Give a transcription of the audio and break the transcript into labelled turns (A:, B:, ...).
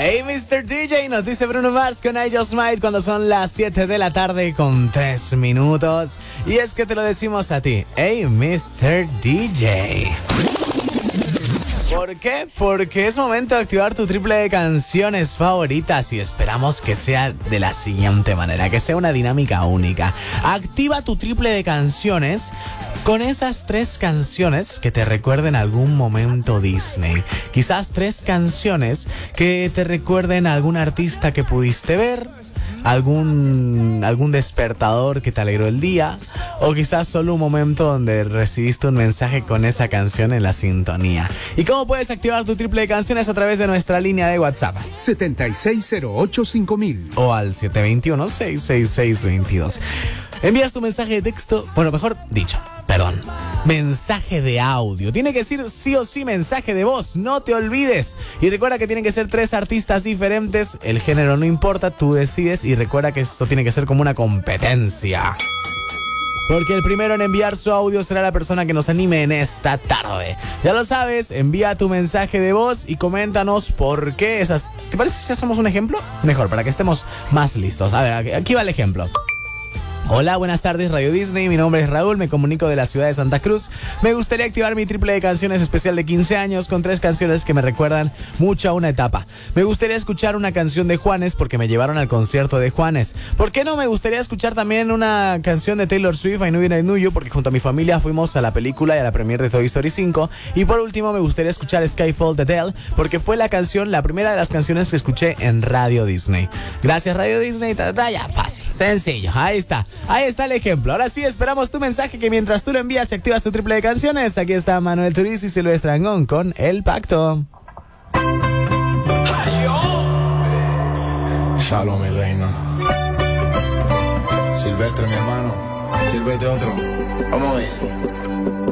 A: Hey Mr. DJ, nos dice Bruno Mars con I Just Might cuando son las 7 de la tarde con 3 minutos. Y es que te lo decimos a ti. Hey Mr. DJ. ¿Por qué? Porque es momento de activar tu triple de canciones favoritas y esperamos que sea de la siguiente manera, que sea una dinámica única. Activa tu triple de canciones con esas 3 canciones que te recuerden algún momento Disney. Quizás 3 canciones que te recuerden a algún artista que pudiste ver, algún despertador que te alegró el día, o quizás solo un momento donde recibiste un mensaje con esa canción en la sintonía. ¿Y cómo puedes activar tu triple de canciones? A través de nuestra línea de WhatsApp
B: 76085000
A: o al 721-666-22. Envías tu mensaje de texto, mensaje de audio. Tiene que ser sí o sí mensaje de voz, no te olvides. Y recuerda que tienen que ser 3 artistas diferentes, el género no importa, tú decides. Y recuerda que esto tiene que ser como una competencia, porque el primero en enviar su audio será la persona que nos anime en esta tarde. Ya lo sabes, envía tu mensaje de voz y coméntanos por qué esas... ¿Te parece si hacemos un ejemplo? Mejor, para que estemos más listos. A ver, aquí va el ejemplo. Hola, buenas tardes Radio Disney, mi nombre es Raúl, me comunico de la ciudad de Santa Cruz. Me gustaría activar mi triple de canciones especial de 15 años con 3 canciones que me recuerdan mucho a una etapa. Me gustaría escuchar una canción de Juanes porque me llevaron al concierto de Juanes. ¿Por qué no? Me gustaría escuchar también una canción de Taylor Swift, I Knew It, I Knew You, porque junto a mi familia fuimos a la película y a la premiere de Toy Story 5. Y por último me gustaría escuchar Skyfall de Adele porque fue la primera de las canciones que escuché en Radio Disney. Gracias Radio Disney, ya fácil, sencillo, ahí está el ejemplo. Ahora sí, esperamos tu mensaje, que mientras tú lo envías y activas tu triple de canciones, aquí está Manuel Turizo y Silvestre Angón con El Pacto.
C: Shalom, mi reina. Silvestre, mi hermano. Sírvete otro. Vamos a ver.